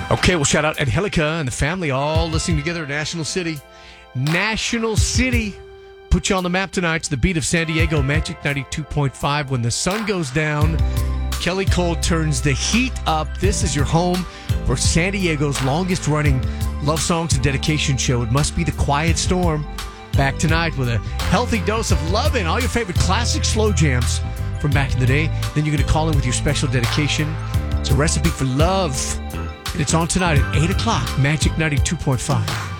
Okay, we'll shout out Angelica and the family all listening together at National City. National City. Put you on the map tonight. It's the beat of San Diego, Magic 92.5. When the sun goes down, Kelly Cole turns the heat up. This is your home for San Diego's longest running love songs and dedication show. It must be the Quiet Storm. Back tonight with a healthy dose of love and all your favorite classic slow jams from back in the day. Then you're going to call in with your special dedication. It's a recipe for love. And it's on tonight at 8 o'clock, Magic 92.5.